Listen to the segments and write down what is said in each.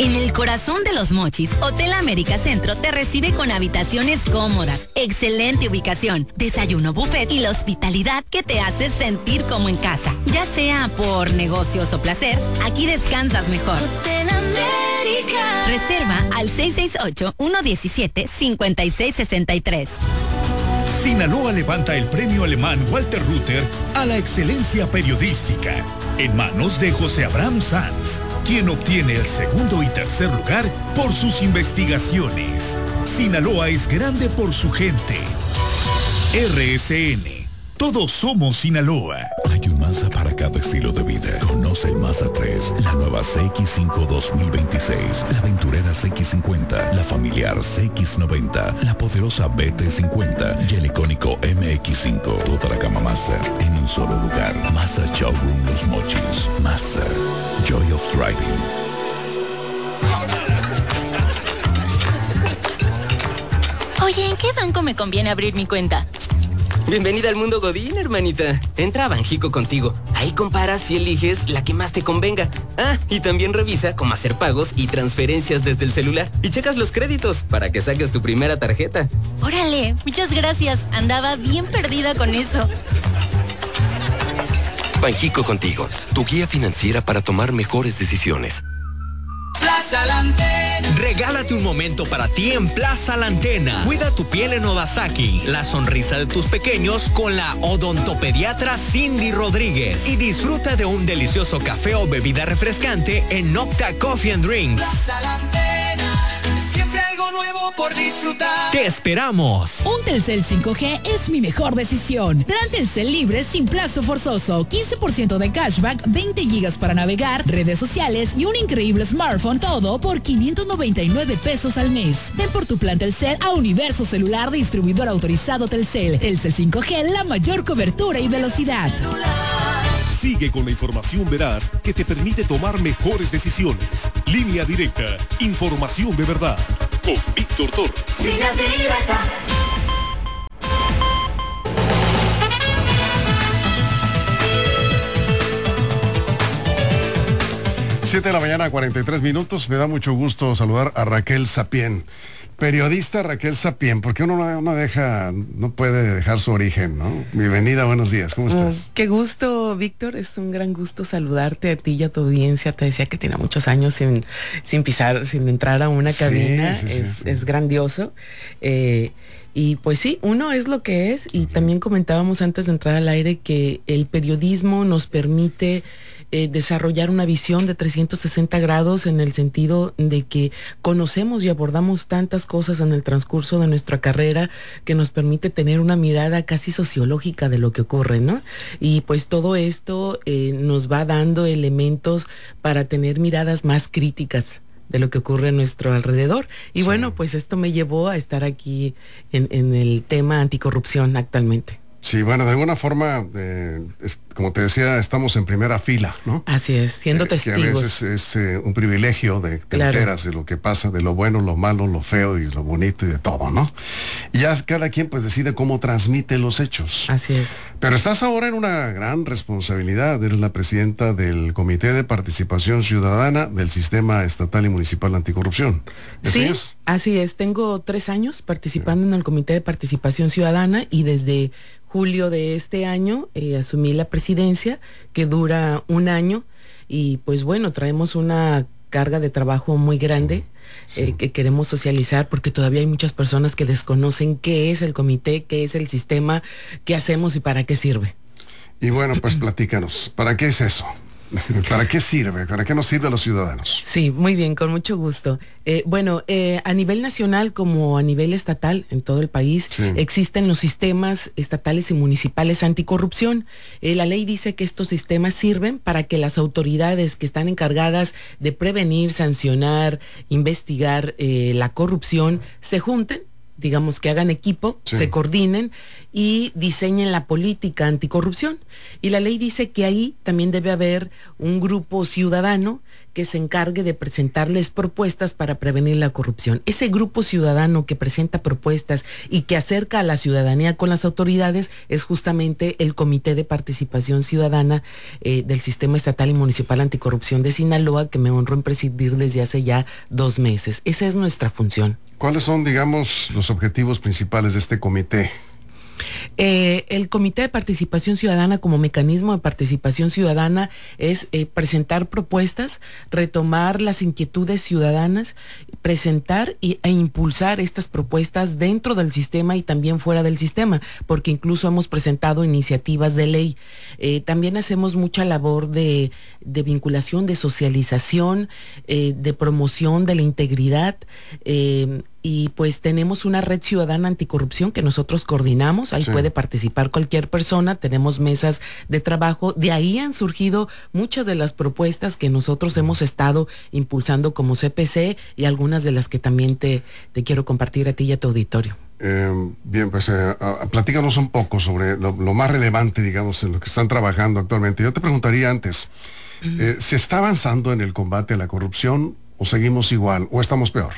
En el corazón de Los Mochis, Hotel América Centro te recibe con habitaciones cómodas, excelente ubicación, desayuno buffet y la hospitalidad que te hace sentir como en casa. Ya sea por negocios o placer, aquí descansas mejor. Hotel América. Reserva al 668-117-5663. Sinaloa levanta el premio alemán Walter Rütter a la excelencia periodística, en manos de José Abraham Sanz, quien obtiene el segundo y tercer lugar por sus investigaciones. Sinaloa es grande por su gente. RSN. Todos somos Sinaloa. Hay un Mazda para cada estilo de vida. Conoce el Mazda 3, la nueva CX-5 2026, la aventurera CX-50, la familiar CX-90, la poderosa BT-50 y el icónico MX-5. Toda la gama Mazda en un solo lugar. Mazda Showroom Los Mochis. Mazda. Joy of Driving. Oye, ¿en qué banco me conviene abrir mi cuenta? Bienvenida al mundo Godín, hermanita. Entra a Banjico Contigo. Ahí comparas y eliges la que más te convenga. Ah, y también revisa cómo hacer pagos y transferencias desde el celular. Y checas los créditos para que saques tu primera tarjeta. Órale, muchas gracias. Andaba bien perdida con eso. Banjico Contigo, tu guía financiera para tomar mejores decisiones. Plaza La Antena. Regálate un momento para ti en Plaza La Antena. Cuida tu piel en Odasaki, la sonrisa de tus pequeños con la odontopediatra Cindy Rodríguez. Y disfruta de un delicioso café o bebida refrescante en Nocta Coffee and Drinks. Plaza La Antena. Siempre algo nuevo por disfrutar. ¡Te esperamos! Un Telcel 5G es mi mejor decisión. Plan Telcel libre sin plazo forzoso. 15% de cashback, 20 gigas para navegar, redes sociales y un increíble smartphone, todo por 599 pesos al mes. Ven por tu plan Telcel a Universo Celular, distribuidor autorizado Telcel. Telcel 5G, la mayor cobertura y velocidad. Sigue con la información veraz que te permite tomar mejores decisiones. Línea Directa. Información de verdad. Con Víctor Torres. Línea Directa. Siete de la mañana, 43 minutos. Me da mucho gusto saludar a Raquel Sapien. Periodista Raquel Sapien, porque uno no puede dejar su origen, ¿no? Bienvenida, buenos días, ¿cómo estás? Qué gusto, Víctor, es un gran gusto saludarte a ti y a tu audiencia. Te decía que tenía muchos años sin entrar a una cabina, es grandioso. Y pues sí, uno es lo que es, y también comentábamos antes de entrar al aire que el periodismo nos permite desarrollar una visión de 360 grados en el sentido de que conocemos y abordamos tantas cosas en el transcurso de nuestra carrera que nos permite tener una mirada casi sociológica de lo que ocurre, ¿no? Y pues todo esto nos va dando elementos para tener miradas más críticas de lo que ocurre a nuestro alrededor. Y sí. Bueno, pues esto me llevó a estar aquí en el tema anticorrupción actualmente. Sí, bueno, de alguna forma, como te decía, estamos en primera fila, ¿no? Así es, siendo testigos. Que a veces es un privilegio de que te enteras de lo que pasa, de lo bueno, lo malo, lo feo y lo bonito y de todo, ¿no? Y ya cada quien pues decide cómo transmite los hechos. Así es. Pero estás ahora en una gran responsabilidad. Eres la presidenta del Comité de Participación Ciudadana del Sistema Estatal y Municipal Anticorrupción. Sí, así es. Tengo 3 años participando en el Comité de Participación Ciudadana y desde julio de este año asumí la presidencia, que dura 1 año, y pues bueno, traemos una carga de trabajo muy grande. Que queremos socializar porque todavía hay muchas personas que desconocen qué es el comité, qué es el sistema, qué hacemos y para qué sirve. Y bueno, pues platícanos, ¿para qué es eso? ¿Para qué sirve? ¿Para qué nos sirve a los ciudadanos? Sí, muy bien, con mucho gusto. A nivel nacional como a nivel estatal, en todo el país, existen los sistemas estatales y municipales anticorrupción. La ley dice que estos sistemas sirven para que las autoridades que están encargadas de prevenir, sancionar, investigar la corrupción, se junten, digamos que hagan equipo, se coordinen y diseñen la política anticorrupción. Y la ley dice que ahí también debe haber un grupo ciudadano que se encargue de presentarles propuestas para prevenir la corrupción. Ese grupo ciudadano que presenta propuestas y que acerca a la ciudadanía con las autoridades es justamente el Comité de Participación Ciudadana del Sistema Estatal y Municipal Anticorrupción de Sinaloa, que me honro en presidir desde hace ya 2 meses. Esa es nuestra función. ¿Cuáles son, digamos, los objetivos principales de este comité? El Comité de Participación Ciudadana, como mecanismo de participación ciudadana, es presentar propuestas, retomar las inquietudes ciudadanas, presentar e impulsar estas propuestas dentro del sistema y también fuera del sistema, porque incluso hemos presentado iniciativas de ley. También hacemos mucha labor de vinculación, de socialización, de promoción de la integridad, y pues tenemos una red ciudadana anticorrupción que nosotros coordinamos, ahí puede participar cualquier persona, tenemos mesas de trabajo, de ahí han surgido muchas de las propuestas que nosotros hemos estado impulsando como CPC y algunas de las que también te quiero compartir a ti y a tu auditorio. Bien, pues platícanos un poco sobre lo más relevante, digamos, en lo que están trabajando actualmente. Yo te preguntaría antes, ¿se está avanzando en el combate a la corrupción o seguimos igual o estamos peor?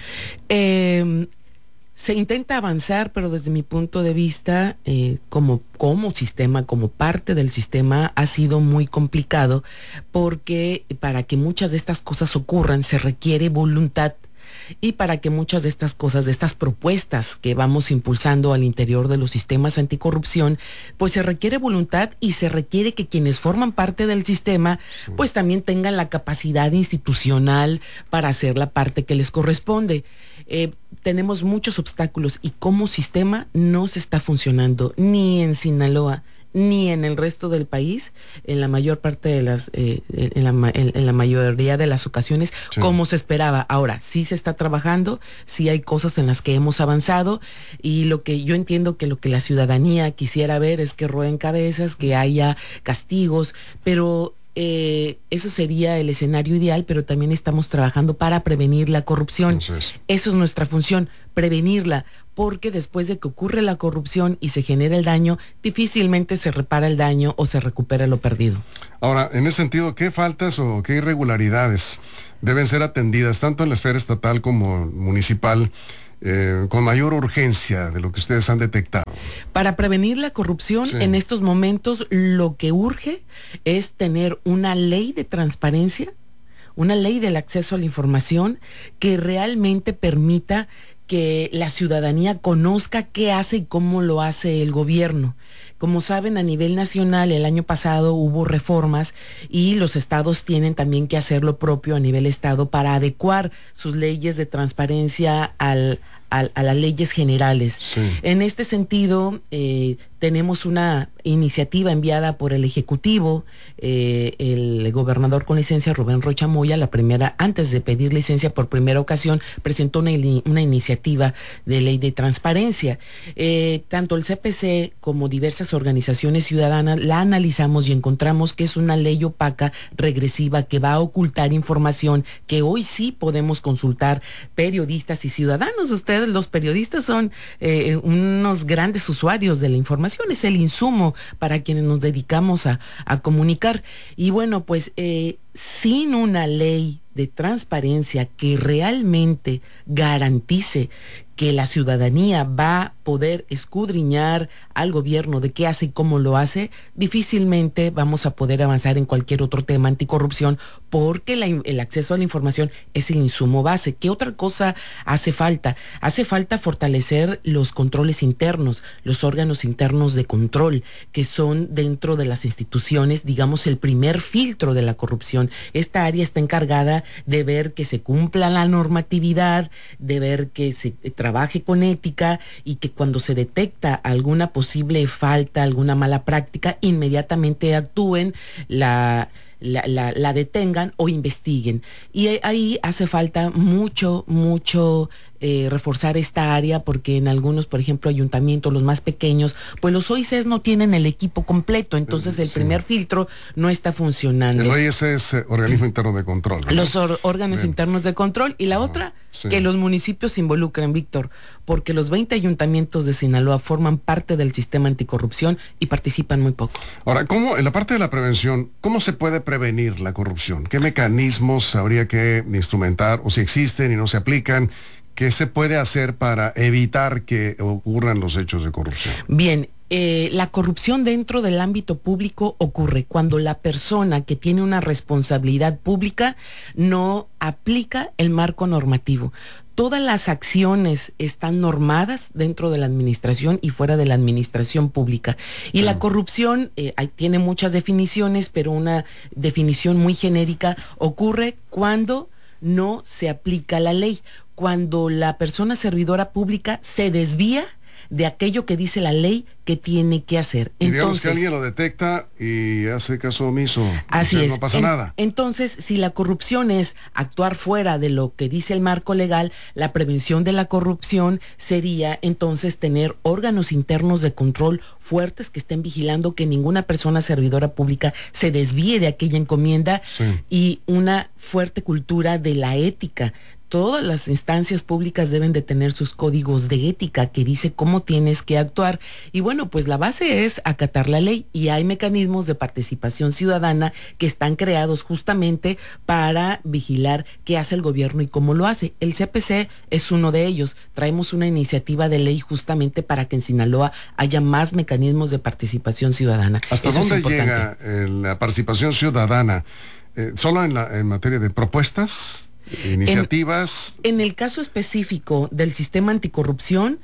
Se intenta avanzar, pero desde mi punto de vista, como sistema, como parte del sistema, ha sido muy complicado, porque para que muchas de estas cosas ocurran se requiere voluntad. Y para que muchas de estas cosas, de estas propuestas que vamos impulsando al interior de los sistemas anticorrupción, pues se requiere voluntad y se requiere que quienes forman parte del sistema, pues también tengan la capacidad institucional para hacer la parte que les corresponde. Tenemos muchos obstáculos y como sistema no se está funcionando ni en Sinaloa ni en el resto del país, en la mayor parte de las, en la mayoría de las ocasiones, como se esperaba. Ahora, sí se está trabajando, sí hay cosas en las que hemos avanzado, y lo que yo entiendo que lo que la ciudadanía quisiera ver es que rueden cabezas, que haya castigos, pero eso sería el escenario ideal, pero también estamos trabajando para prevenir la corrupción. Eso es nuestra función, prevenirla, porque después de que ocurre la corrupción y se genera el daño, difícilmente se repara el daño o se recupera lo perdido. Ahora, en ese sentido, ¿qué faltas o qué irregularidades deben ser atendidas tanto en la esfera estatal como municipal con mayor urgencia de lo que ustedes han detectado? Para prevenir la corrupción, en estos momentos lo que urge es tener una ley de transparencia, una ley del acceso a la información que realmente permita que la ciudadanía conozca qué hace y cómo lo hace el gobierno. Como saben, a nivel nacional el año pasado hubo reformas y los estados tienen también que hacer lo propio a nivel estado para adecuar sus leyes de transparencia a las leyes generales. En este sentido, tenemos una iniciativa enviada por el Ejecutivo, el gobernador con licencia, Rubén Rocha Moya, la primera, antes de pedir licencia por primera ocasión, presentó una iniciativa de ley de transparencia. Tanto el CPC como diversas organizaciones ciudadanas la analizamos y encontramos que es una ley opaca, regresiva, que va a ocultar información que hoy sí podemos consultar periodistas y ciudadanos. Ustedes, los periodistas, son unos grandes usuarios de la información, es el insumo para quienes nos dedicamos a comunicar. Y bueno, pues sin una ley de transparencia que realmente garantice que la ciudadanía va a poder escudriñar al gobierno de qué hace y cómo lo hace, difícilmente vamos a poder avanzar en cualquier otro tema anticorrupción, porque el acceso a la información es el insumo base. ¿Qué otra cosa hace falta? Hace falta fortalecer los controles internos, los órganos internos de control, que son dentro de las instituciones, digamos, el primer filtro de la corrupción. Esta área está encargada de ver que se cumpla la normatividad, de ver que se trabaje con ética y que cuando se detecta alguna posible falta, alguna mala práctica, inmediatamente actúen, la detengan o investiguen. Y ahí hace falta mucho reforzar esta área, porque en algunos, por ejemplo, ayuntamientos, los más pequeños, pues los OICs no tienen el equipo completo, entonces el primer filtro no está funcionando. El OIC es organismo interno de control, ¿no? Los órganos internos de control, y la otra, que los municipios se involucren, Víctor, porque los 20 ayuntamientos de Sinaloa forman parte del sistema anticorrupción y participan muy poco. Ahora, ¿cómo, en la parte de la prevención, cómo se puede prevenir la corrupción? ¿Qué mecanismos habría que instrumentar, o si existen y no se aplican? ¿Qué se puede hacer para evitar que ocurran los hechos de corrupción? Bien, la corrupción dentro del ámbito público ocurre cuando la persona que tiene una responsabilidad pública no aplica el marco normativo. Todas las acciones están normadas dentro de la administración y fuera de la administración pública. Y la corrupción tiene muchas definiciones, pero una definición muy genérica ocurre cuando no se aplica la ley, cuando la persona servidora pública se desvía de aquello que dice la ley que tiene que hacer. Y digamos que alguien lo detecta y hace caso omiso. Así es. No pasa nada. Entonces, si la corrupción es actuar fuera de lo que dice el marco legal, la prevención de la corrupción sería entonces tener órganos internos de control fuertes que estén vigilando que ninguna persona servidora pública se desvíe de aquella encomienda, y una fuerte cultura de la ética. Todas las instancias públicas deben de tener sus códigos de ética que dice cómo tienes que actuar. Y bueno, pues la base es acatar la ley, y hay mecanismos de participación ciudadana que están creados justamente para vigilar qué hace el gobierno y cómo lo hace. El CPC es uno de ellos. Traemos una iniciativa de ley justamente para que en Sinaloa haya más mecanismos de participación ciudadana. ¿Hasta dónde llega la participación ciudadana? ¿Solo en materia de propuestas? ¿Iniciativas? En el caso específico del sistema anticorrupción,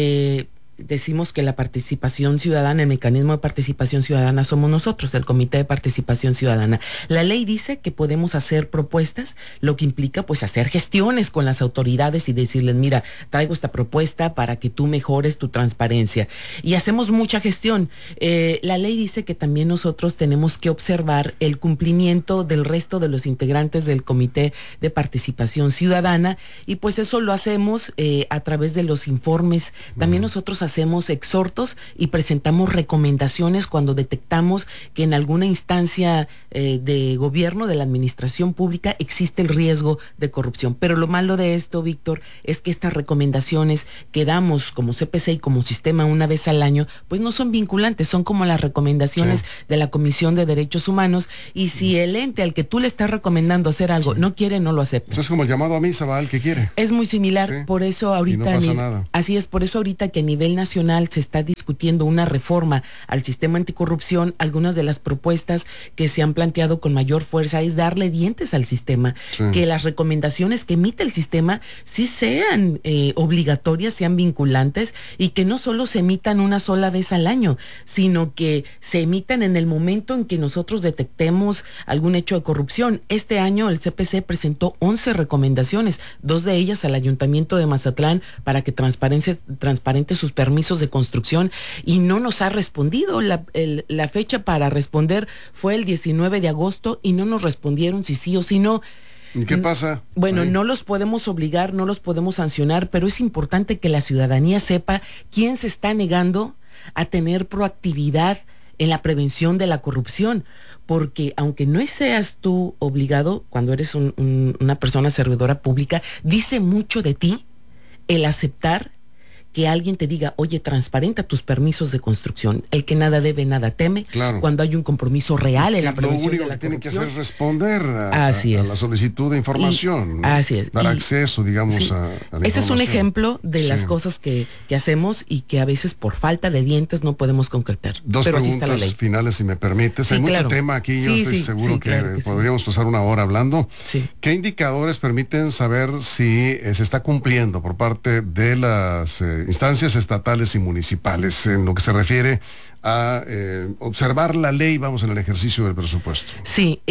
decimos que la participación ciudadana, el mecanismo de participación ciudadana somos nosotros, el Comité de Participación Ciudadana. La ley dice que podemos hacer propuestas, lo que implica pues hacer gestiones con las autoridades y decirles, mira, traigo esta propuesta para que tú mejores tu transparencia. Y hacemos mucha gestión. La ley dice que también nosotros tenemos que observar el cumplimiento del resto de los integrantes del Comité de Participación Ciudadana, y pues eso lo hacemos a través de los informes. También nosotros hacemos exhortos y presentamos recomendaciones cuando detectamos que en alguna instancia de gobierno, de la administración pública, existe el riesgo de corrupción. Pero lo malo de esto, Víctor, es que estas recomendaciones que damos como CPC y como sistema una vez al año, pues no son vinculantes, son como las recomendaciones de la Comisión de Derechos Humanos, y si el ente al que tú le estás recomendando hacer algo no quiere, no lo acepta. Eso es como el llamado a misa, va al que quiere. Es muy similar, por eso ahorita... Y no pasa nada. Así es, por eso ahorita que a nivel nacional se está discutiendo una reforma al sistema anticorrupción. Algunas de las propuestas que se han planteado con mayor fuerza es darle dientes al sistema, que las recomendaciones que emite el sistema sí sean obligatorias, sean vinculantes, y que no solo se emitan una sola vez al año, sino que se emitan en el momento en que nosotros detectemos algún hecho de corrupción. Este año el CPC presentó 11 recomendaciones, 2 de ellas al Ayuntamiento de Mazatlán para que transparente sus permisos de construcción, y no nos ha respondido. La fecha para responder fue el 19 de agosto y no nos respondieron si sí o si no. ¿Y qué pasa? Bueno, no los podemos obligar, no los podemos sancionar, pero es importante que la ciudadanía sepa quién se está negando a tener proactividad en la prevención de la corrupción, porque aunque no seas tú obligado, cuando eres una persona servidora pública, dice mucho de ti el aceptar que alguien te diga, oye, transparenta tus permisos de construcción. El que nada debe, nada teme. Claro. Cuando hay un compromiso real en la prevención de la corrupción. Lo único que tienen que hacer es responder a la solicitud de información. Así es. Dar acceso, digamos, a la información. Ese es un ejemplo de las cosas que hacemos y que a veces por falta de dientes no podemos concretar. Dos preguntas finales, si me permites. Hay mucho tema aquí, yo estoy seguro que podríamos pasar una hora hablando. ¿Qué indicadores permiten saber si se está cumpliendo por parte de las instancias estatales y municipales en lo que se refiere a observar la ley, vamos, en el ejercicio del presupuesto? Sí,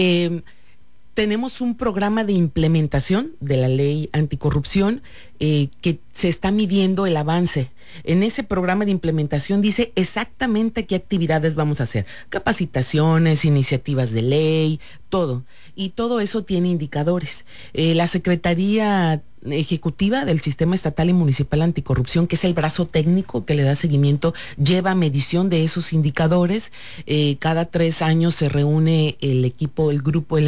tenemos un programa de implementación de la ley anticorrupción que se está midiendo el avance. En ese programa de implementación dice exactamente qué actividades vamos a hacer, capacitaciones, iniciativas de ley, todo. Y todo eso tiene indicadores. La Secretaría ejecutiva del Sistema Estatal y Municipal Anticorrupción, que es el brazo técnico que le da seguimiento, lleva medición de esos indicadores. Cada 3 años se reúne el grupo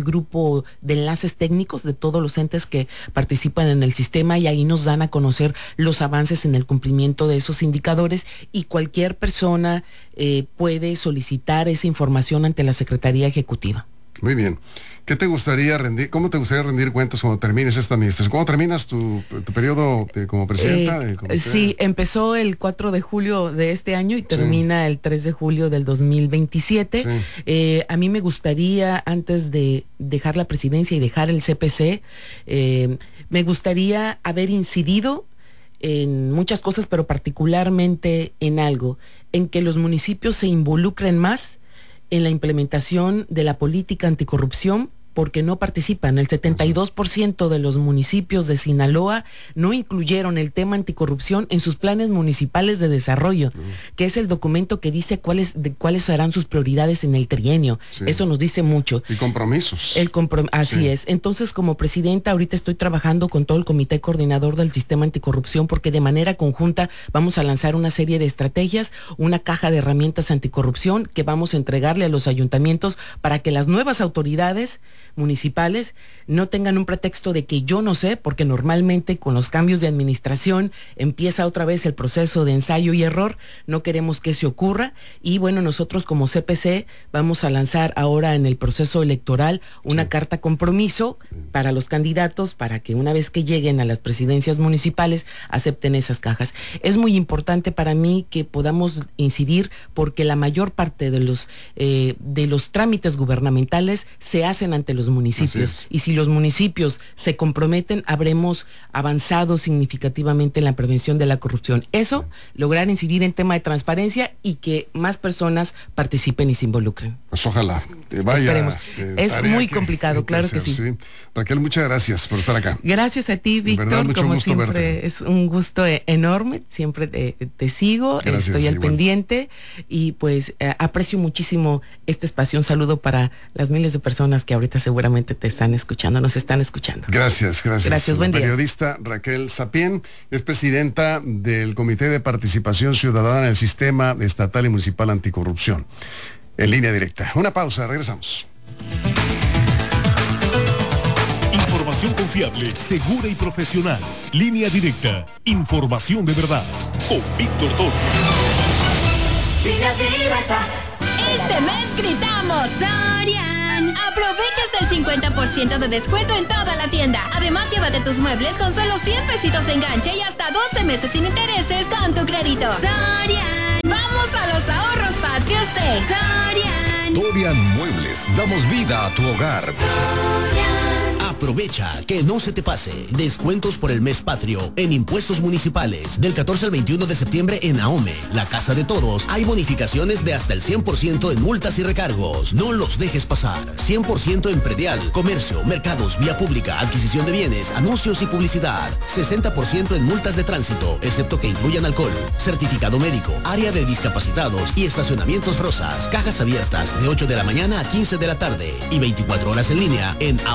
de enlaces técnicos de todos los entes que participan en el sistema, y ahí nos dan a conocer los avances en el cumplimiento de esos indicadores, y cualquier persona puede solicitar esa información ante la Secretaría Ejecutiva. Muy bien. ¿Qué te gustaría rendir? ¿Cómo te gustaría rendir cuentas cuando termines esta administración? ¿Cómo terminas tu periodo como presidenta? Sí, empezó el 4 de julio de este año y termina el 3 de julio del 2027. Sí. A mí me gustaría, antes de dejar la presidencia y dejar el CPC, me gustaría haber incidido en muchas cosas, pero particularmente en algo, en que los municipios se involucren más en la implementación de la política anticorrupción, porque no participan. El 72% de los municipios de Sinaloa no incluyeron el tema anticorrupción en sus planes municipales de desarrollo, que es el documento que dice cuáles serán sus prioridades en el trienio. Sí. Eso nos dice mucho. Y compromisos. Así es. Entonces, como presidenta, ahorita estoy trabajando con todo el comité coordinador del sistema anticorrupción, porque de manera conjunta vamos a lanzar una serie de estrategias, una caja de herramientas anticorrupción que vamos a entregarle a los ayuntamientos para que las nuevas autoridades municipales no tengan un pretexto de que yo no sé, porque normalmente con los cambios de administración empieza otra vez el proceso de ensayo y error. No queremos que eso ocurra, y bueno, nosotros como CPC vamos a lanzar ahora en el proceso electoral una carta compromiso para los candidatos, para que una vez que lleguen a las presidencias municipales acepten esas cajas. Es muy importante para mí que podamos incidir, porque la mayor parte de los trámites gubernamentales se hacen ante los municipios, y si los municipios se comprometen, habremos avanzado significativamente en la prevención de la corrupción. Eso, lograr incidir en tema de transparencia y que más personas participen y se involucren. Pues ojalá te vaya. Es muy complicado, claro que sí. Raquel, muchas gracias por estar acá. Gracias a ti, Víctor, como siempre verte. Es un gusto enorme, siempre te sigo, estoy al pendiente, y pues aprecio muchísimo este espacio. Un saludo para las miles de personas que ahorita seguramente te están escuchando, nos están escuchando. Gracias. Buen día. Periodista Raquel Sapien es presidenta del Comité de Participación Ciudadana en el Sistema Estatal y Municipal Anticorrupción. En línea directa. Una pausa, regresamos. Información confiable, segura y profesional. Línea directa. Información de verdad. Con Víctor Toro. Línea directa. Este mes gritamos Dorian. Aprovecha hasta el 50% de descuento en toda la tienda. Además, llévate tus muebles con solo 100 pesitos de enganche y hasta 12 meses sin intereses con tu crédito. Dorian. Vamos a los ahorros patrios de Dorian. Dorian Muebles. Damos vida a tu hogar. Dorian. Aprovecha, que no se te pase. Descuentos por el mes patrio en impuestos municipales. Del 14 al 21 de septiembre en AOME, la Casa de Todos, hay bonificaciones de hasta el 100% en multas y recargos. No los dejes pasar. 100% en predial, comercio, mercados, vía pública, adquisición de bienes, anuncios y publicidad. 60% en multas de tránsito, excepto que incluyan alcohol. Certificado médico, área de discapacitados y estacionamientos rosas. Cajas abiertas de 8 de la mañana a 15 de la tarde y 24 horas en línea en